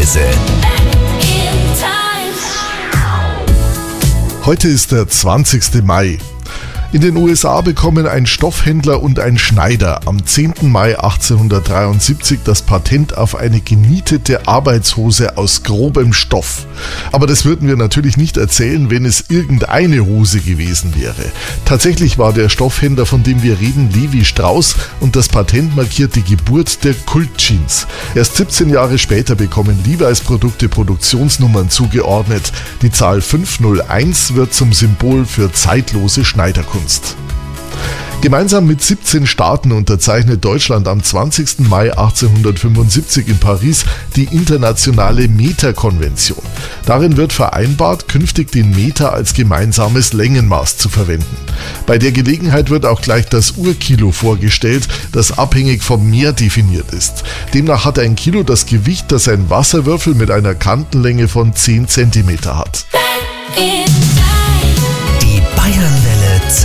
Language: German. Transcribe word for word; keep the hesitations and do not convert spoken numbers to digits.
Zeitreise. Heute ist der zwanzigste Mai. In den U S A bekommen ein Stoffhändler und ein Schneider am zehnten Mai achtzehnhundertdreiundsiebzig das Patent auf eine genietete Arbeitshose aus grobem Stoff. Aber das würden wir natürlich nicht erzählen, wenn es irgendeine Hose gewesen wäre. Tatsächlich war der Stoffhändler, von dem wir reden, Levi Strauss, und das Patent markiert die Geburt der Kult-Jeans. Erst siebzehn Jahre später bekommen Levi's-Produkte Produktionsnummern zugeordnet. Die Zahl fünf null eins wird zum Symbol für zeitlose Schneiderkunst. Gemeinsam mit siebzehn Staaten unterzeichnet Deutschland am zwanzigsten Mai achtzehnhundertfünfundsiebzig in Paris die internationale Meterkonvention. Darin wird vereinbart, künftig den Meter als gemeinsames Längenmaß zu verwenden. Bei der Gelegenheit wird auch gleich das Urkilo vorgestellt, das abhängig vom Meer definiert ist. Demnach hat ein Kilo das Gewicht, das ein Wasserwürfel mit einer Kantenlänge von zehn Zentimeter hat.